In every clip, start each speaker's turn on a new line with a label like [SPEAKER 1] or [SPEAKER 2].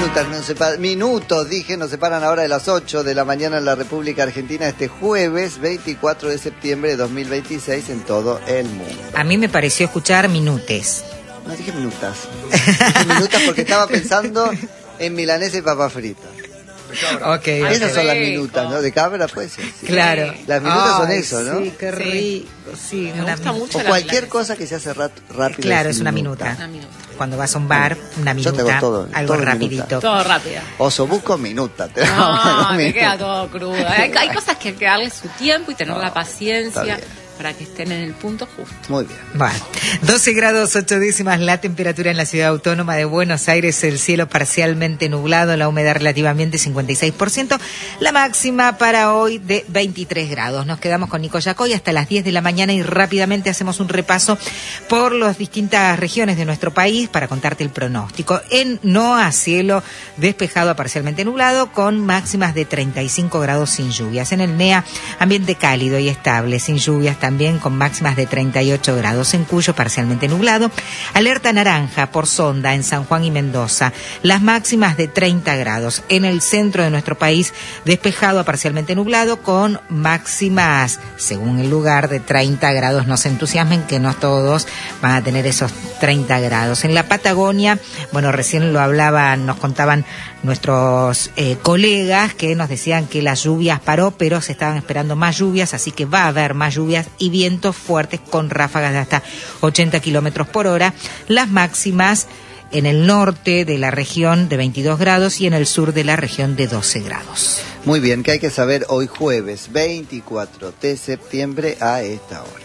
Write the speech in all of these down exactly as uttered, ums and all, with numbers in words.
[SPEAKER 1] minutos, nos separan, minutos, dije, nos separan ahora de las ocho de la mañana en la República Argentina este jueves veinticuatro de septiembre de dos mil veintiséis en todo el mundo.
[SPEAKER 2] A mí me pareció escuchar minutes.
[SPEAKER 1] No dije minutas. Dije minutas porque estaba pensando en milanesa y papa frita.
[SPEAKER 2] Okay,
[SPEAKER 1] Esas
[SPEAKER 2] okay.
[SPEAKER 1] son las minutas, ¿no? De cabra, pues sí.
[SPEAKER 2] Claro.
[SPEAKER 1] Las minutas
[SPEAKER 2] Ay,
[SPEAKER 1] son eso, ¿no?
[SPEAKER 2] Sí, qué rico. Sí,
[SPEAKER 3] me gusta mucho.
[SPEAKER 1] O cualquier cosa que se hace rat- rápido.
[SPEAKER 2] Claro,
[SPEAKER 1] es
[SPEAKER 2] es una
[SPEAKER 1] minuta.
[SPEAKER 2] minuta. Una minuta. Cuando vas a un bar, una
[SPEAKER 1] Yo
[SPEAKER 2] minuta,
[SPEAKER 1] te hago todo,
[SPEAKER 2] algo
[SPEAKER 1] todo
[SPEAKER 2] rapidito.
[SPEAKER 1] minuta.
[SPEAKER 3] Todo rápido.
[SPEAKER 1] Osobuco minuta. Te
[SPEAKER 3] No,
[SPEAKER 1] no,
[SPEAKER 3] me queda todo crudo. Hay, hay cosas que hay que darle su tiempo y tener
[SPEAKER 1] No,
[SPEAKER 3] la paciencia
[SPEAKER 1] está bien.
[SPEAKER 3] para que estén en el punto justo.
[SPEAKER 1] Muy bien.
[SPEAKER 2] Bueno, doce grados ocho décimas la temperatura en la ciudad autónoma de Buenos Aires, el cielo parcialmente nublado, la humedad relativamente cincuenta y seis por ciento, la máxima para hoy de veintitrés grados. Nos quedamos con Nico Yacoy hasta las diez de la mañana y rápidamente hacemos un repaso por las distintas regiones de nuestro país para contarte el pronóstico. En Noa, cielo despejado a parcialmente nublado con máximas de treinta y cinco grados sin lluvias. En el N E A, ambiente cálido y estable, sin lluvias, también con máximas de treinta y ocho grados. En Cuyo, parcialmente nublado. Alerta naranja por sonda en San Juan y Mendoza. Las máximas de treinta grados. En el centro de nuestro país, despejado a parcialmente nublado con máximas, según el lugar, de treinta grados. No se entusiasmen que no todos van a tener esos treinta grados. En la Patagonia, bueno, recién lo hablaban, nos contaban nuestros eh, colegas que nos decían que las lluvias paró, pero se estaban esperando más lluvias, así que va a haber más lluvias y vientos fuertes con ráfagas de hasta ochenta kilómetros por hora. Las máximas en el norte de la región de veintidós grados y en el sur de la región de doce grados.
[SPEAKER 1] Muy bien, ¿qué hay que saber hoy jueves veinticuatro de septiembre a esta hora?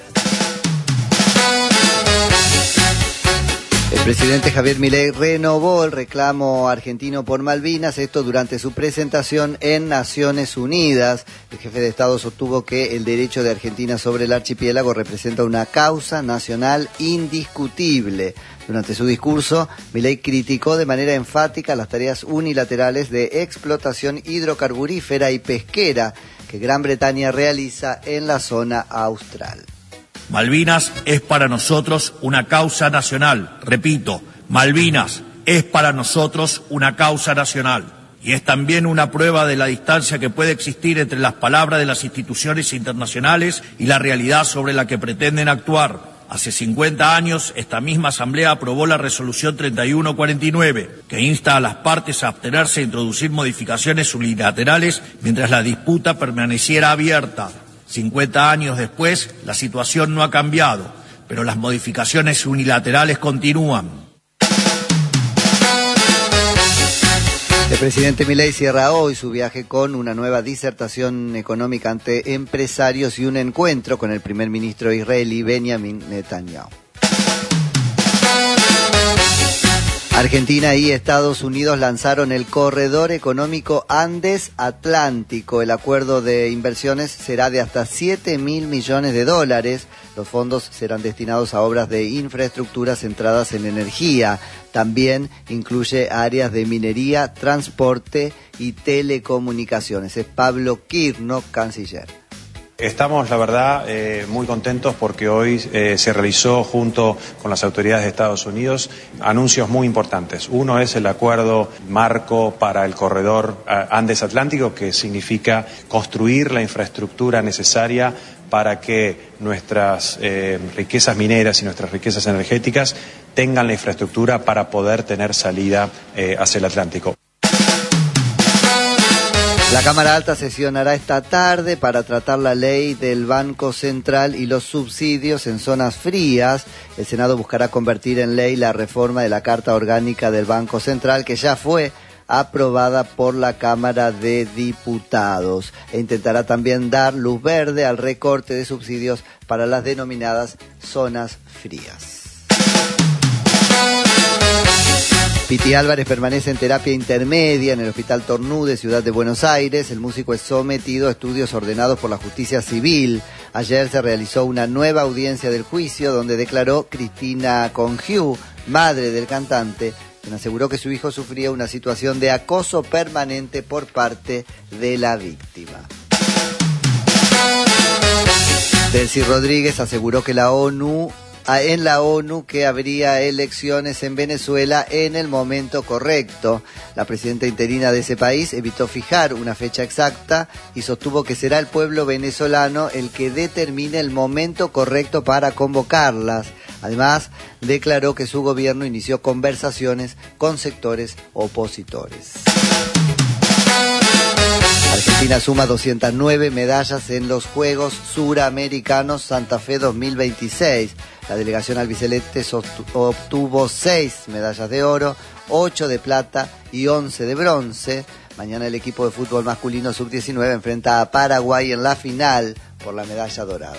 [SPEAKER 1] El presidente Javier Milei renovó el reclamo argentino por Malvinas, esto durante su presentación en Naciones Unidas. El jefe de Estado sostuvo que el derecho de Argentina sobre el archipiélago representa una causa nacional indiscutible. Durante su discurso, Milei criticó de manera enfática las tareas unilaterales de explotación hidrocarburífera y pesquera que Gran Bretaña realiza en la zona austral.
[SPEAKER 4] Malvinas es para nosotros una causa nacional. Repito, Malvinas es para nosotros una causa nacional. Y es también una prueba de la distancia que puede existir entre las palabras de las instituciones internacionales y la realidad sobre la que pretenden actuar. Hace cincuenta años, esta misma Asamblea aprobó la resolución treinta y uno cuarenta y nueve, que insta a las partes a abstenerse e introducir modificaciones unilaterales mientras la disputa permaneciera abierta. cincuenta años después, la situación no ha cambiado, pero las modificaciones unilaterales continúan.
[SPEAKER 1] El presidente Milei cierra hoy su viaje con una nueva disertación económica ante empresarios y un encuentro con el primer ministro israelí Benjamin Netanyahu. Argentina y Estados Unidos lanzaron el Corredor Económico Andes-Atlántico. El acuerdo de inversiones será de hasta siete mil millones de dólares. Los fondos serán destinados a obras de infraestructura centradas en energía. También incluye áreas de minería, transporte y telecomunicaciones. Es Pablo Kirno, canciller.
[SPEAKER 5] Estamos, la verdad, eh, muy contentos porque hoy eh, se realizó junto con las autoridades de Estados Unidos anuncios muy importantes. Uno es el acuerdo marco para el corredor Andes-Atlántico, que significa construir la infraestructura necesaria para que nuestras eh, riquezas mineras y nuestras riquezas energéticas tengan la infraestructura para poder tener salida eh, hacia el Atlántico.
[SPEAKER 1] La Cámara Alta sesionará esta tarde para tratar la ley del Banco Central y los subsidios en zonas frías. El Senado buscará convertir en ley la reforma de la Carta Orgánica del Banco Central, que ya fue aprobada por la Cámara de Diputados, e intentará también dar luz verde al recorte de subsidios para las denominadas zonas frías. Piti Álvarez permanece en terapia intermedia en el Hospital Tornú de Ciudad de Buenos Aires. El músico es sometido a estudios ordenados por la justicia civil. Ayer se realizó una nueva audiencia del juicio donde declaró Cristina Congiu, madre del cantante, quien aseguró que su hijo sufría una situación de acoso permanente por parte de la víctima. Delcy Rodríguez aseguró que la ONU a, en la ONU que habría elecciones en Venezuela en el momento correcto. La presidenta interina de ese país evitó fijar una fecha exacta y sostuvo que será el pueblo venezolano el que determine el momento correcto para convocarlas. Además, declaró que su gobierno inició conversaciones con sectores opositores. Argentina suma doscientas nueve medallas en los Juegos Suramericanos Santa Fe dos mil veintiséis. La delegación albiceleste obtuvo seis medallas de oro, ocho de plata y once de bronce. Mañana el equipo de fútbol masculino sub diecinueve enfrenta a Paraguay en la final por la medalla dorada.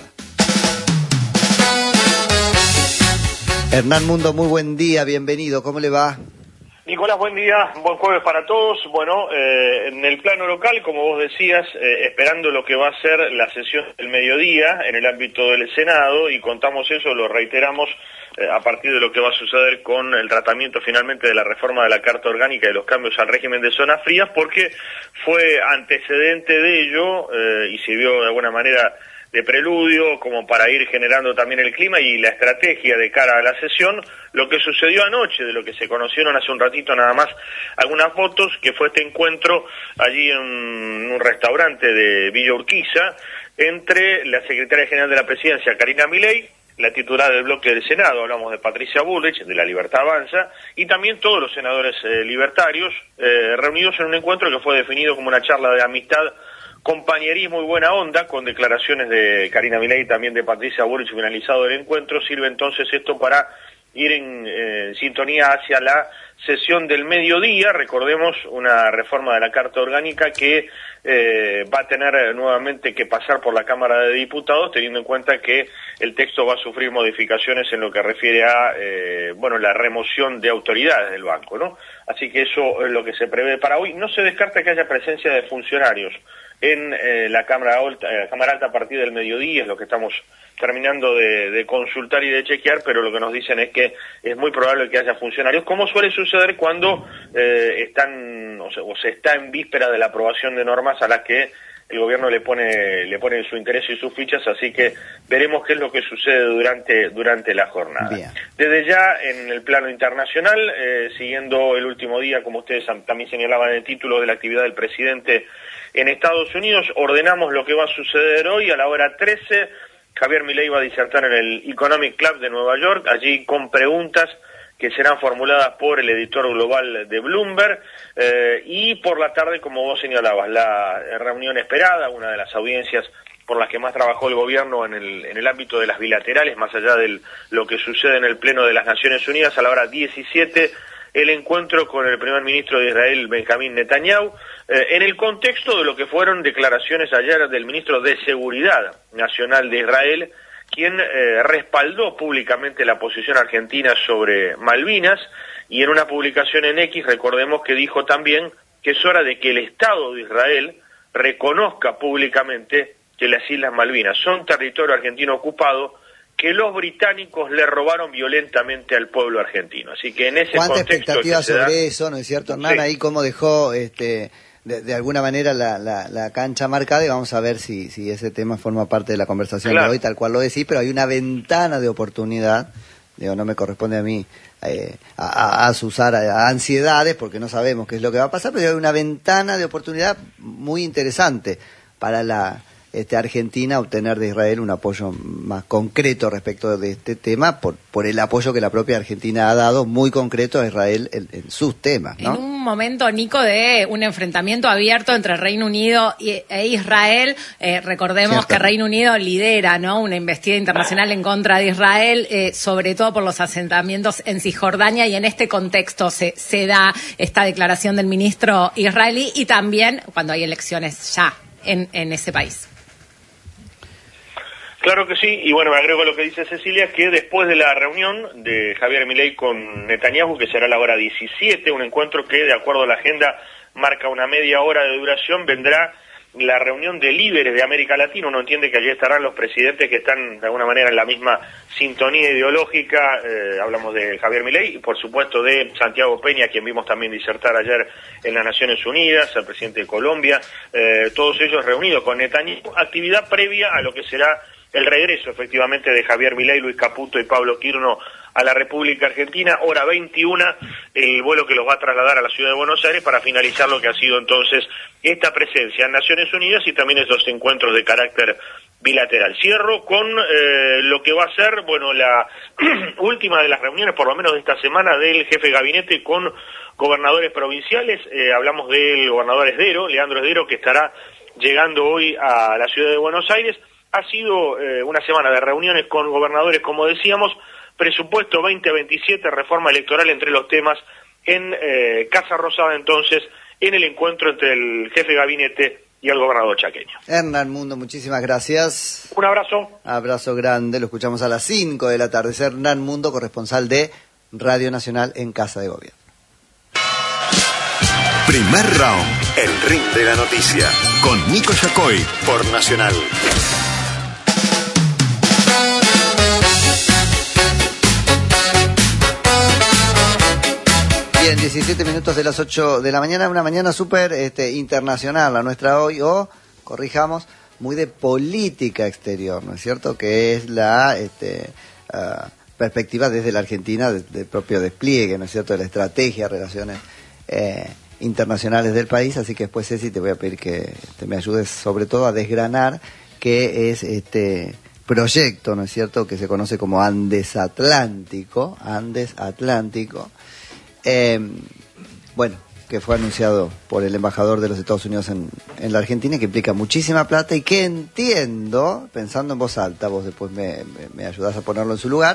[SPEAKER 1] Hernán Mundo, muy buen día, bienvenido, ¿cómo le va?
[SPEAKER 6] Nicolás, buen día, buen jueves para todos. Bueno, eh, en el plano local, como vos decías, eh, esperando lo que va a ser la sesión del mediodía en el ámbito del Senado, y contamos eso, lo reiteramos, eh, a partir de lo que va a suceder con el tratamiento finalmente de la reforma de la Carta Orgánica y los cambios al régimen de zonas frías, porque fue antecedente de ello eh, y sirvió de alguna manera de preludio como para ir generando también el clima y la estrategia de cara a la sesión, lo que sucedió anoche, de lo que se conocieron hace un ratito nada más algunas fotos, que fue este encuentro allí en un restaurante de Villa Urquiza entre la secretaria general de la Presidencia, Karina Milei, la titular del bloque del Senado, hablamos de Patricia Bullrich, de la Libertad Avanza, y también todos los senadores eh, libertarios, eh, reunidos en un encuentro que fue definido como una charla de amistad, compañerismo y buena onda, con declaraciones de Karina Milei y también de Patricia Bullrich finalizado el encuentro. Sirve entonces esto para ir en eh, sintonía hacia la sesión del mediodía. Recordemos una reforma de la Carta Orgánica que eh, va a tener nuevamente que pasar por la Cámara de Diputados, teniendo en cuenta que el texto va a sufrir modificaciones en lo que refiere a eh, bueno, la remoción de autoridades del banco, ¿no? Así que eso es lo que se prevé para hoy. No se descarta que haya presencia de funcionarios en eh, la Cámara Alta, eh, Cámara Alta a partir del mediodía, es lo que estamos terminando de, de consultar y de chequear, pero lo que nos dicen es que es muy probable que haya funcionarios, como suele suceder cuando eh, están o se, o se está en víspera de la aprobación de normas a las que el gobierno le pone le pone su interés y sus fichas, así que veremos qué es lo que sucede durante durante la jornada. Bien. Desde ya, en el plano internacional, eh, siguiendo el último día, como ustedes también señalaban en el título, de la actividad del presidente en Estados Unidos, ordenamos lo que va a suceder hoy a la hora trece. Javier Milei va a disertar en el Economic Club de Nueva York, allí con preguntas que serán formuladas por el editor global de Bloomberg, eh, y por la tarde, como vos señalabas, la reunión esperada, una de las audiencias por las que más trabajó el gobierno en el, en el ámbito de las bilaterales, más allá de lo que sucede en el Pleno de las Naciones Unidas, a la hora diecisiete, el encuentro con el primer ministro de Israel, Benjamín Netanyahu, eh, en el contexto de lo que fueron declaraciones ayer del ministro de Seguridad Nacional de Israel, quien eh, respaldó públicamente la posición argentina sobre Malvinas, y en una publicación en X, recordemos que dijo también que es hora de que el Estado de Israel reconozca públicamente que las Islas Malvinas son territorio argentino ocupado, que los británicos le robaron violentamente al pueblo argentino. Así que en ese
[SPEAKER 1] ¿Cuánta
[SPEAKER 6] contexto
[SPEAKER 1] expectativa sobre
[SPEAKER 6] da...
[SPEAKER 1] eso, no es cierto, Hernán? Sí. Ahí cómo dejó este, de, de alguna manera la, la, la cancha marcada, y vamos a ver si, si ese tema forma parte de la conversación claro. de hoy, tal cual lo decís, pero hay una ventana de oportunidad, digo, no me corresponde a mí eh, a, a asusar a, a ansiedades, porque no sabemos qué es lo que va a pasar, pero hay una ventana de oportunidad muy interesante para la Este, Argentina obtener de Israel un apoyo más concreto respecto de este tema, por, por el apoyo que la propia Argentina ha dado muy concreto a Israel en, en sus temas, ¿no?
[SPEAKER 3] En un momento, Nico, de un enfrentamiento abierto entre Reino Unido y, e Israel, eh, recordemos Cierto. que Reino Unido lidera, ¿no?, una investida internacional en contra de Israel, eh, sobre todo por los asentamientos en Cisjordania, y en este contexto se, se da esta declaración del ministro israelí, y también cuando hay elecciones ya en, en ese país.
[SPEAKER 6] Claro que sí, y bueno, me agrego lo que dice Cecilia, que después de la reunión de Javier Milei con Netanyahu, que será a la hora diecisiete, un encuentro que, de acuerdo a la agenda, marca una media hora de duración, vendrá la reunión de líderes de América Latina. Uno entiende que allí estarán los presidentes que están de alguna manera en la misma sintonía ideológica, eh, hablamos de Javier Milei y por supuesto de Santiago Peña, quien vimos también disertar ayer en las Naciones Unidas, el presidente de Colombia, eh, todos ellos reunidos con Netanyahu, actividad previa a lo que será el regreso efectivamente de Javier Milei, Luis Caputo y Pablo Quirno a la República Argentina, hora veintiuna, el vuelo que los va a trasladar a la ciudad de Buenos Aires para finalizar lo que ha sido entonces esta presencia en Naciones Unidas y también esos encuentros de carácter bilateral. Cierro con eh, lo que va a ser, bueno, la última de las reuniones, por lo menos de esta semana, del jefe de gabinete con gobernadores provinciales. Eh, hablamos del gobernador Esdero, Leandro Esdero, que estará llegando hoy a la ciudad de Buenos Aires. Ha sido eh, una semana de reuniones con gobernadores, como decíamos, presupuesto veinte veintisiete, reforma electoral entre los temas en eh, Casa Rosada, entonces, en el encuentro entre el jefe de gabinete y el gobernador chaqueño.
[SPEAKER 1] Hernán Mundo, muchísimas gracias.
[SPEAKER 6] Un abrazo.
[SPEAKER 1] Abrazo grande, lo escuchamos a las cinco de la tarde. Es Hernán Mundo, corresponsal de Radio Nacional en Casa de Gobierno.
[SPEAKER 7] Primer round, el ring de la noticia, con Nico Yacoy, por Nacional.
[SPEAKER 1] Bien, diecisiete minutos de las ocho de la mañana, una mañana súper este, internacional, la nuestra hoy, o, corrijamos, muy de política exterior, ¿no es cierto? Que es la este, uh, perspectiva desde la Argentina del de propio despliegue, ¿no es cierto?, de la estrategia, relaciones eh, internacionales del país. Así que después, Ceci, te voy a pedir que te me ayudes sobre todo a desgranar qué es este proyecto, ¿no es cierto?, que se conoce como Andes Atlántico, Andes Atlántico. Eh, bueno, que fue anunciado por el embajador de los Estados Unidos en, en la Argentina, que implica muchísima plata y que entiendo, pensando en voz alta, vos después me, me, me ayudás a ponerlo en su lugar,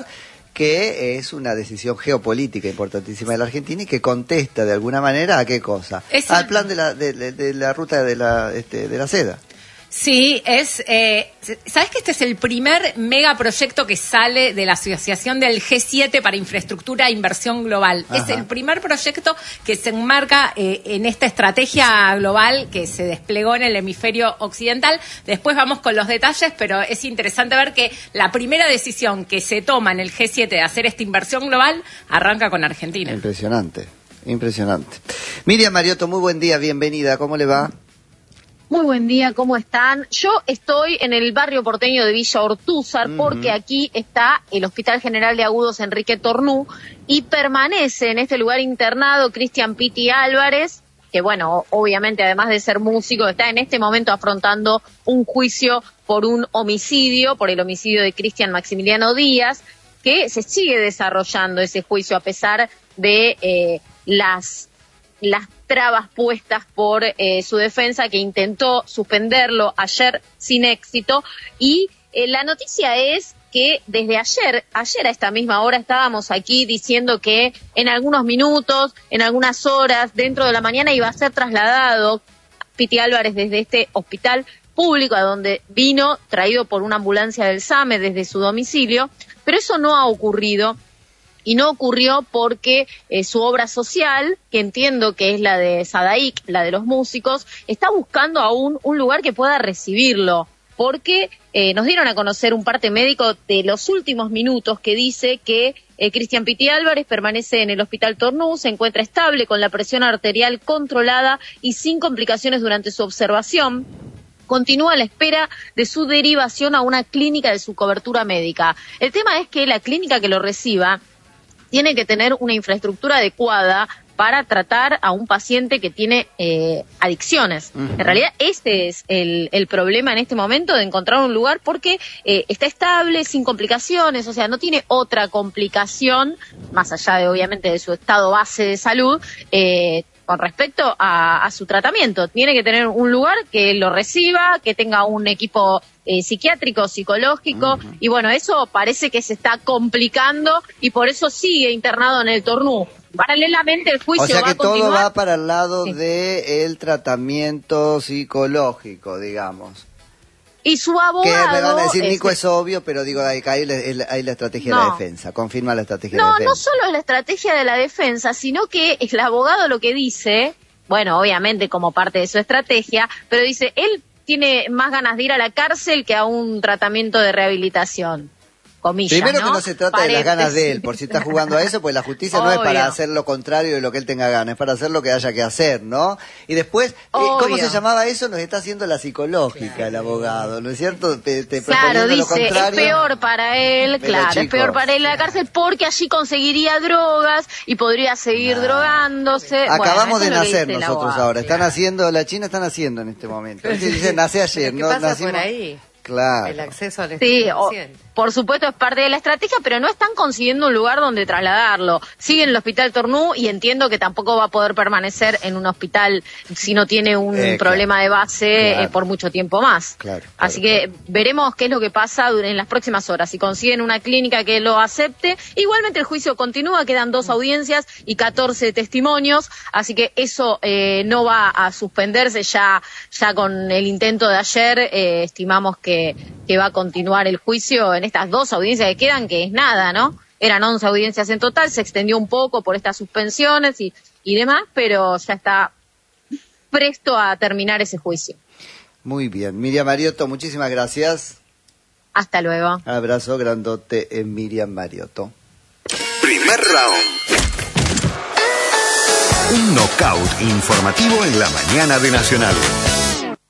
[SPEAKER 1] que es una decisión geopolítica importantísima de la Argentina y que contesta de alguna manera a qué cosa,
[SPEAKER 3] es
[SPEAKER 1] al
[SPEAKER 3] el...
[SPEAKER 1] plan de la, de, de, de la ruta de la, este, de la seda.
[SPEAKER 3] Sí, es, eh, ¿sabes que este es el primer megaproyecto que sale de la Asociación del G siete para Infraestructura e Inversión Global? Ajá. Es el primer proyecto que se enmarca eh, en esta estrategia global que se desplegó en el hemisferio occidental. Después vamos con los detalles, pero es interesante ver que la primera decisión que se toma en el G siete de hacer esta inversión global arranca con Argentina.
[SPEAKER 1] Impresionante, impresionante. Miriam Mariotto, muy buen día, bienvenida, ¿cómo le va?
[SPEAKER 8] Muy buen día, ¿cómo están? Yo estoy en el barrio porteño de Villa Ortúzar, uh-huh. porque aquí está el Hospital General de Agudos Enrique Tornú y permanece en este lugar internado Cristian Piti Álvarez, que bueno, obviamente además de ser músico, está en este momento afrontando un juicio por un homicidio, por el homicidio de Cristian Maximiliano Díaz, que se sigue desarrollando ese juicio a pesar de eh, las... las trabas puestas por eh, su defensa, que intentó suspenderlo ayer sin éxito. Y eh, la noticia es que desde ayer, ayer a esta misma hora estábamos aquí diciendo que en algunos minutos, en algunas horas, dentro de la mañana iba a ser trasladado Piti Álvarez desde este hospital público a donde vino, traído por una ambulancia del SAME desde su domicilio, pero eso no ha ocurrido. Y no ocurrió porque eh, su obra social, que entiendo que es la de Sadaic, la de los músicos, está buscando aún un lugar que pueda recibirlo. Porque eh, nos dieron a conocer un parte médico de los últimos minutos que dice que eh, Cristian Piti Álvarez permanece en el Hospital Tornú, se encuentra estable con la presión arterial controlada y sin complicaciones durante su observación. Continúa a la espera de su derivación a una clínica de su cobertura médica. El tema es que la clínica que lo reciba tiene que tener una infraestructura adecuada para tratar a un paciente que tiene eh, adicciones. Uh-huh. En realidad este es el, el problema en este momento, de encontrar un lugar, porque eh, está estable, sin complicaciones, o sea, no tiene otra complicación, más allá de obviamente de su estado base de salud, eh, con respecto a, a su tratamiento. Tiene que tener un lugar que lo reciba, que tenga un equipo eh, psiquiátrico, psicológico, uh-huh. y bueno, eso parece que se está complicando y por eso sigue internado en el Tornú. Paralelamente el juicio va a continuar.
[SPEAKER 1] O sea que todo va para el lado
[SPEAKER 8] sí.
[SPEAKER 1] del tratamiento psicológico, digamos.
[SPEAKER 8] Y su abogado...
[SPEAKER 1] Que me van a decir,
[SPEAKER 8] es...
[SPEAKER 1] Nico, es obvio, pero digo, ahí hay, hay la estrategia
[SPEAKER 8] no.
[SPEAKER 1] de la defensa, confirma la estrategia
[SPEAKER 8] no,
[SPEAKER 1] de la defensa.
[SPEAKER 8] No, no solo es la estrategia de la defensa, sino que el abogado lo que dice, bueno, obviamente como parte de su estrategia, pero dice, él tiene más ganas de ir a la cárcel que a un tratamiento de rehabilitación. comillas,
[SPEAKER 1] Primero
[SPEAKER 8] ¿no?
[SPEAKER 1] que no se trata
[SPEAKER 8] Parece.
[SPEAKER 1] de las ganas de él, por si está jugando a eso, pues la justicia no es para
[SPEAKER 8] Obvio.
[SPEAKER 1] hacer lo contrario de lo que él tenga ganas, es para hacer lo que haya que hacer, ¿no? Y después, eh, ¿cómo
[SPEAKER 8] Obvio.
[SPEAKER 1] se llamaba eso? Nos está haciendo la psicológica
[SPEAKER 2] Claro.
[SPEAKER 1] el abogado, ¿no es cierto? Te, te
[SPEAKER 8] Claro,
[SPEAKER 1] proponiendo lo
[SPEAKER 8] dice, es
[SPEAKER 1] contrario.
[SPEAKER 8] peor para él,
[SPEAKER 1] Pero,
[SPEAKER 8] claro, es
[SPEAKER 1] chicos,
[SPEAKER 8] peor para él en la cárcel porque allí conseguiría drogas y podría seguir
[SPEAKER 1] Nah.
[SPEAKER 8] drogándose.
[SPEAKER 1] Acabamos
[SPEAKER 8] Bueno,
[SPEAKER 1] de
[SPEAKER 8] eso es lo que
[SPEAKER 1] nacer
[SPEAKER 8] dice el
[SPEAKER 1] nosotros
[SPEAKER 8] abogado.
[SPEAKER 1] ahora, están haciendo, la China está naciendo en este momento. Dice, nací ayer,
[SPEAKER 9] ¿Qué
[SPEAKER 1] no
[SPEAKER 9] pasa
[SPEAKER 1] nacimos.
[SPEAKER 9] por ahí?
[SPEAKER 1] Claro.
[SPEAKER 9] El acceso al
[SPEAKER 8] Sí, o-
[SPEAKER 9] estupefaciente.
[SPEAKER 8] por supuesto es parte de la estrategia, pero no están consiguiendo un lugar donde trasladarlo. Sigue en el hospital Tornú y entiendo que tampoco va a poder permanecer en un hospital si no tiene un
[SPEAKER 1] Eh,
[SPEAKER 8] problema de base
[SPEAKER 1] Claro.
[SPEAKER 8] eh, por mucho tiempo más.
[SPEAKER 1] Claro, claro,
[SPEAKER 8] Así que veremos qué es lo que pasa dur- en las próximas horas. Si consiguen una clínica que lo acepte, igualmente el juicio continúa, quedan dos audiencias y catorce testimonios, así que eso eh, no va a suspenderse ya, ya con el intento de ayer, eh, estimamos que, que va a continuar el juicio en estas dos audiencias que quedan, que es nada, ¿no? Eran once audiencias en total, se extendió un poco por estas suspensiones y, y demás, pero ya está presto a terminar ese juicio.
[SPEAKER 1] Muy bien. Miriam Mariotto, muchísimas gracias.
[SPEAKER 8] Hasta luego.
[SPEAKER 1] Abrazo grandote en Miriam Mariotto.
[SPEAKER 7] Primer round. Un knockout informativo en la mañana de Nacional.